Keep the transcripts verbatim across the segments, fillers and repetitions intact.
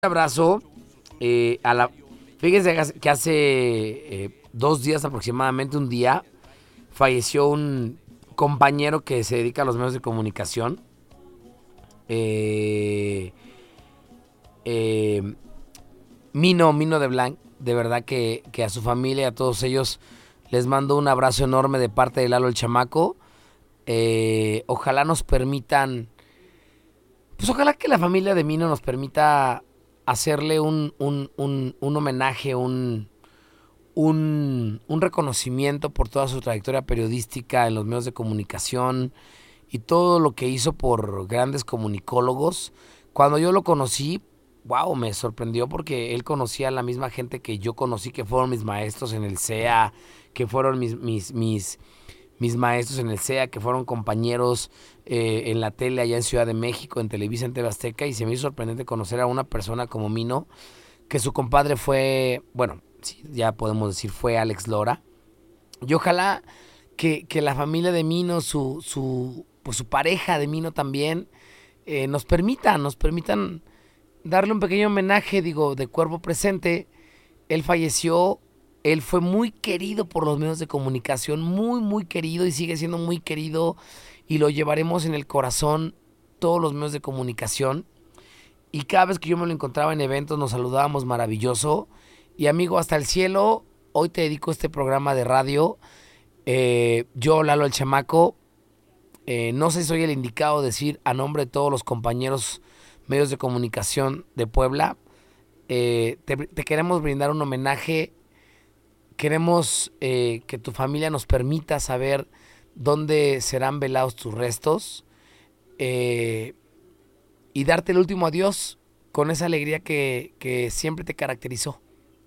Abrazo eh, a la. Fíjense que hace eh, dos días aproximadamente, un día, falleció un compañero que se dedica a los medios de comunicación. Eh, eh, Mino, Mino de Blanc, de verdad que, que a su familia y a todos ellos les mando un abrazo enorme de parte de Lalo el Chamaco. Eh, ojalá nos permitan, pues ojalá que la familia de Mino nos permita hacerle un, un, un, un homenaje, un, un, un reconocimiento por toda su trayectoria periodística en los medios de comunicación y todo lo que hizo por grandes comunicólogos. Cuando yo lo conocí, wow, me sorprendió porque él conocía a la misma gente que yo conocí, que fueron mis maestros en el C E A, que fueron mis, mis, mis, mis maestros en el C E A, que fueron compañeros eh, en la tele allá en Ciudad de México, en Televisa, en T V Azteca, y se me hizo sorprendente conocer a una persona como Mino, que su compadre fue, bueno, sí, ya podemos decir, fue Alex Lora. Y ojalá que, que la familia de Mino, su, su, pues su pareja de Mino también, eh, nos permitan, nos permitan darle un pequeño homenaje, digo, de cuerpo presente. Él falleció, él fue muy querido por los medios de comunicación, muy, muy querido y sigue siendo muy querido y lo llevaremos en el corazón todos los medios de comunicación. Y cada vez que yo me lo encontraba en eventos nos saludábamos maravilloso. Y amigo, hasta el cielo, hoy te dedico este programa de radio. Eh, yo, Lalo el Chamaco, eh, no sé si soy el indicado de decir a nombre de todos los compañeros medios de comunicación de Puebla. Eh, te, te queremos brindar un homenaje. Queremos eh, que tu familia nos permita saber dónde serán velados tus restos. Eh, y darte el último adiós con esa alegría que, que siempre te caracterizó.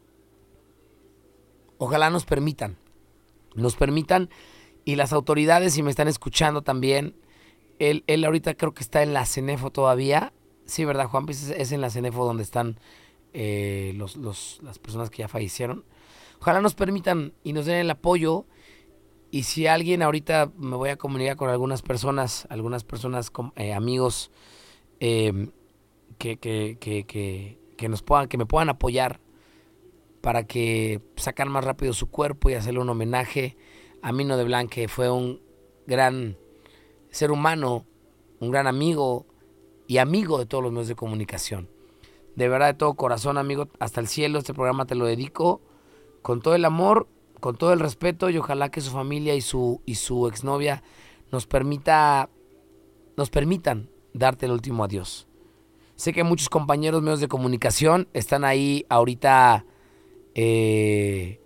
Ojalá nos permitan, nos permitan, y las autoridades, si me están escuchando también, él, él ahorita creo que está en la CENEFO todavía. Sí, ¿verdad, Juan? Pues es, es en la CENEFO donde están eh, los, los, las personas que ya fallecieron. Ojalá nos permitan y nos den el apoyo. Y si alguien ahorita me voy a comunicar con algunas personas, algunas personas, eh, amigos, eh, que, que, que, que, que nos puedan, que me puedan apoyar para que sacar más rápido su cuerpo y hacerle un homenaje a Mino de Blanc, que fue un gran ser humano, un gran amigo y amigo de todos los medios de comunicación. De verdad, de todo corazón, amigo, hasta el cielo, este programa te lo dedico con todo el amor, con todo el respeto, y ojalá que su familia y su, y su exnovia nos permita, nos permitan darte el último adiós. Sé que muchos compañeros medios de comunicación están ahí ahorita, eh,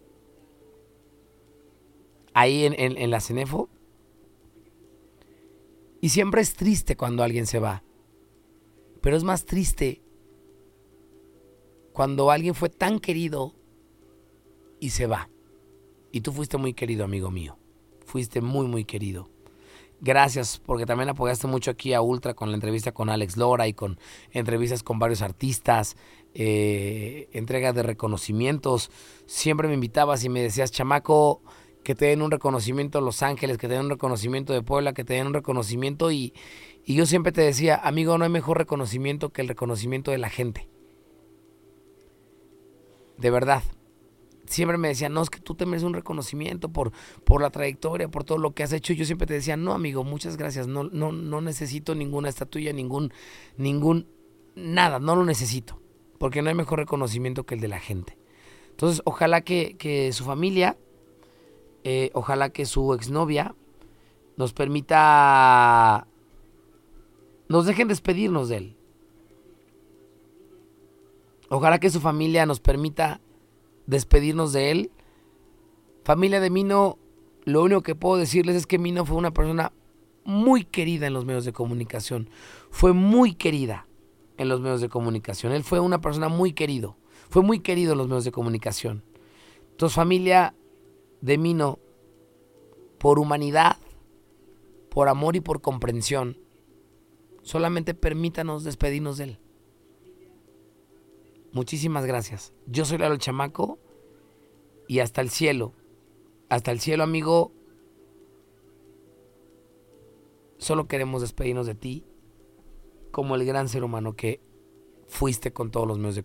ahí en, en, en la CENEFO, y siempre es triste cuando alguien se va, pero es más triste cuando alguien fue tan querido y se va. Y tú fuiste muy querido, amigo mío, fuiste muy muy querido. Gracias, porque también apoyaste mucho aquí a Ultra con la entrevista con Alex Lora y con entrevistas con varios artistas, eh, entregas de reconocimientos. Siempre me invitabas y me decías, chamaco, que te den un reconocimiento en Los Ángeles, que te den un reconocimiento de Puebla, que te den un reconocimiento. Y, y yo siempre te decía, amigo, no hay mejor reconocimiento que el reconocimiento de la gente. De verdad. Siempre me decían, no, es que tú te mereces un reconocimiento por, por la trayectoria, por todo lo que has hecho. Y yo siempre te decía, no, amigo, muchas gracias. No, no, no necesito ninguna estatuilla, ningún, ningún, nada, no lo necesito. Porque no hay mejor reconocimiento que el de la gente. Entonces, ojalá que, que su familia, eh, ojalá que su exnovia nos permita, nos dejen despedirnos de él. Ojalá que su familia nos permita despedirnos de él. Familia de Mino, lo único que puedo decirles es que Mino fue una persona muy querida en los medios de comunicación. Fue muy querida en los medios de comunicación. Él fue una persona muy querido. Fue muy querido en los medios de comunicación. Entonces, familia de Mino, por humanidad, por amor y por comprensión, solamente permítanos despedirnos de él. Muchísimas gracias. Yo soy Lalo el Chamaco y hasta el cielo, hasta el cielo, amigo. Solo queremos despedirnos de ti como el gran ser humano que fuiste con todos los medios de